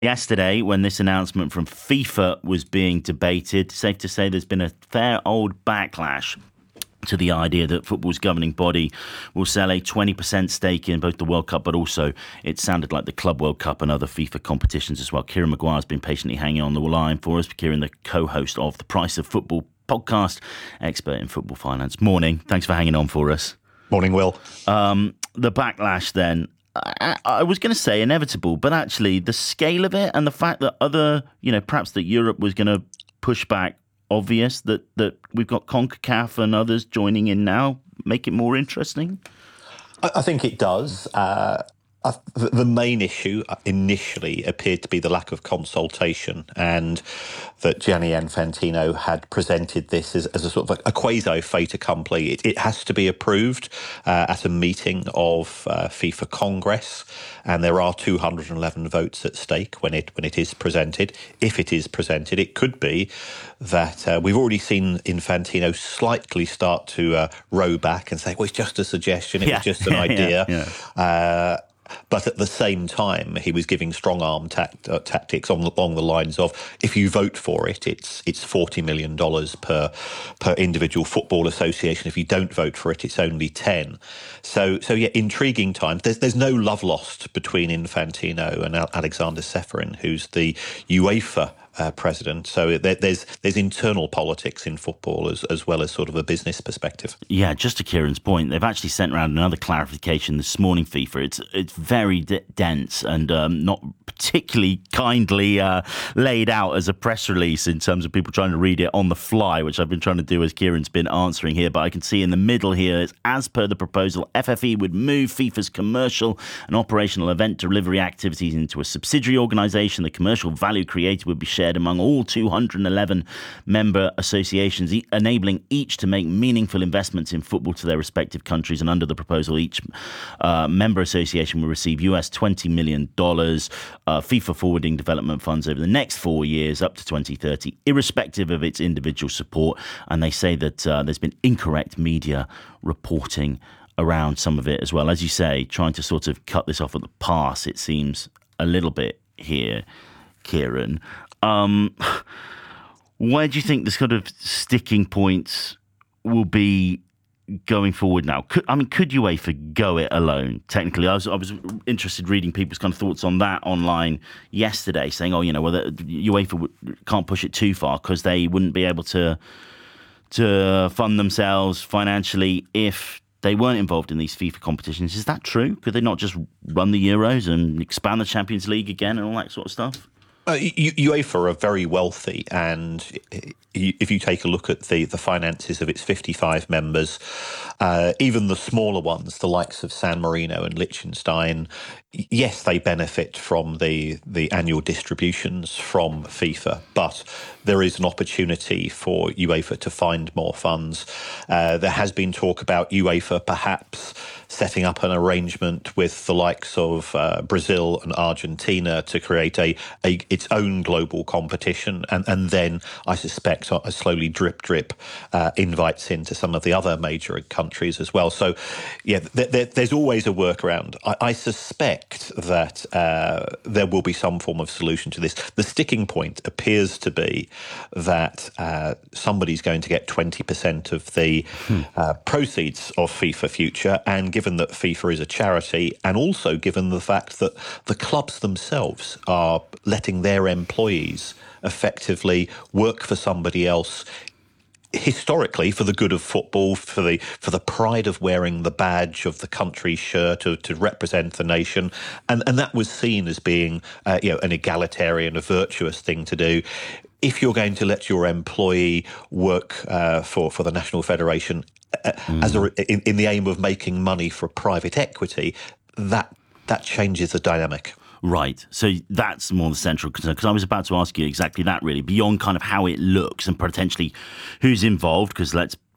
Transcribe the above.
Yesterday, when this announcement from FIFA was being debated, safe to say there's been a fair old backlash to the idea that football's governing body will sell a 20% stake in both the World Cup, but also it sounded like the Club World Cup and other FIFA competitions as well. Kieran Maguire's been patiently hanging on the line for us. Kieran, the co-host of the Price of Football podcast, expert in football finance. Morning. Thanks for hanging on for us. Morning, Will. The backlash then, I was going to say inevitable, but actually the scale of it and the fact that perhaps that Europe was going to push back, obvious that we've got CONCACAF and others joining in now, make it more interesting? I think it does. The main issue initially appeared to be the lack of consultation, and that Gianni Infantino had presented this as a sort of a quasi-fait accompli. It has to be approved at a meeting of FIFA Congress, and there are 211 votes at stake when it is presented. If it is presented, it could be that we've already seen Infantino slightly start to row back and say, well, it's just a suggestion, it was just an idea. But at the same time, he was giving strong arm tactics along the lines of, if you vote for it, it's $40 million per individual football association. If you don't vote for it, it's only 10. So yeah, intriguing times. There's no love lost between Infantino and Alexander Ceferin, who's the UEFA president. So there's internal politics in football as well as sort of a business perspective. Yeah, just to Kieran's point, they've actually sent around another clarification this morning, FIFA. It's very dense and not particularly kindly laid out as a press release in terms of people trying to read it on the fly, which I've been trying to do as Kieran's been answering here. But I can see in the middle here, it's as per the proposal, FFE would move FIFA's commercial and operational event delivery activities into a subsidiary organisation. The commercial value created would be shared among all 211 member associations, enabling each to make meaningful investments in football to their respective countries. And under the proposal, each member association will receive US $20 million FIFA forwarding development funds over the next 4 years up to 2030, irrespective of its individual support. And they say that there's been incorrect media reporting around some of it as well. As you say, trying to sort of cut this off at the pass, it seems a little bit here, Kieran. Where do you think the sort of sticking points will be going forward now? Could UEFA go it alone? Technically, I was interested reading people's kind of thoughts on that online yesterday, saying, UEFA can't push it too far because they wouldn't be able to fund themselves financially if they weren't involved in these FIFA competitions. Is that true? Could they not just run the Euros and expand the Champions League again and all that sort of stuff? UEFA are very wealthy, and if you take a look at the finances of its 55 members, even the smaller ones, the likes of San Marino and Liechtenstein, yes, they benefit from the annual distributions from FIFA, but there is an opportunity for UEFA to find more funds. There has been talk about UEFA perhaps setting up an arrangement with the likes of Brazil and Argentina to create its own global competition, and then I suspect a slowly drip invites into some of the other major countries as well. So yeah, there's always a workaround. I suspect that there will be some form of solution to this. The sticking point appears to be that somebody's going to get 20% of the proceeds of FIFA Future, and given that FIFA is a charity, and also given the fact that the clubs themselves are letting their employees effectively work for somebody else, historically for the good of football, for the pride of wearing the badge of the country's shirt to represent the nation, and that was seen as being an egalitarian, a virtuous thing to do. If you're going to let your employee work for the National Federation in the aim of making money for private equity, that changes the dynamic. Right. So that's more the central concern, because I was about to ask you exactly that, really, beyond kind of how it looks and potentially who's involved, because let's